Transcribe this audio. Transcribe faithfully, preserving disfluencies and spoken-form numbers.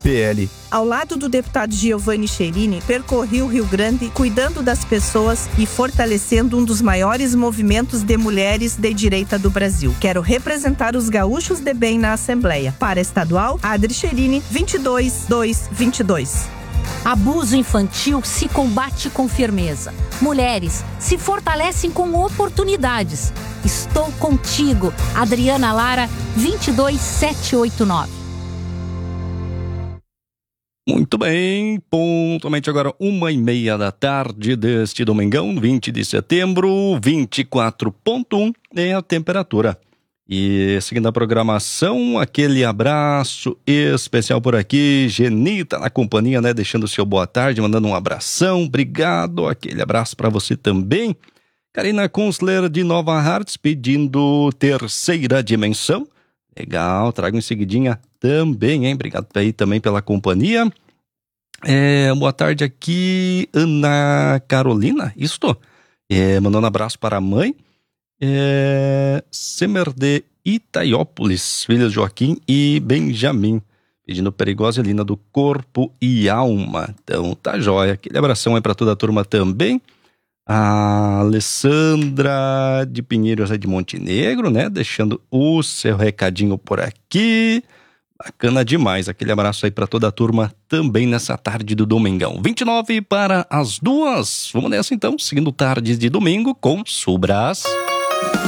P L. Ao lado do deputado Giovanni Cherini, percorri o Rio Grande cuidando das pessoas e fortalecendo um dos maiores movimentos de mulheres de direita do Brasil. Quero representar os gaúchos de bem na Assembleia. Para estadual, Adri Cherini, vinte e dois, dois, vinte e dois. Abuso infantil se combate com firmeza. Mulheres se fortalecem com oportunidades. Estou contigo, Adriana Lara, vinte e dois, setecentos e oitenta e nove. Muito bem, pontualmente agora uma e meia da tarde deste domingão, vinte de setembro, vinte e quatro ponto um é a temperatura. E seguindo a programação, aquele abraço especial por aqui, Genita na companhia, né, deixando o seu boa tarde, mandando um abração, obrigado, aquele abraço para você também. Karina Kunstler de Nova Hartz pedindo Terceira Dimensão. Legal, trago em seguidinha também, hein? Obrigado aí também pela companhia. É, boa tarde aqui, Ana Carolina, isto? É, mandando um abraço para a mãe. É, Semer de Itaiópolis, filhos Joaquim e Benjamin, pedindo Perigosa Lina do Corpo e Alma. Então tá jóia, aquele abração aí para toda a turma também. A Alessandra de Pinheiros aí de Montenegro, né? Deixando o seu recadinho por aqui. Bacana demais. Aquele abraço aí para toda a turma também nessa tarde do domingão. vinte e nove para as duas. Vamos nessa então, seguindo tardes de domingo com Subras.